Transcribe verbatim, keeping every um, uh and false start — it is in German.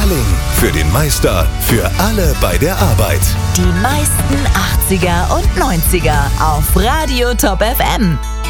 Darling, für den Meister, für alle bei der Arbeit. Die meisten achtziger und neunziger auf Radio Top F M.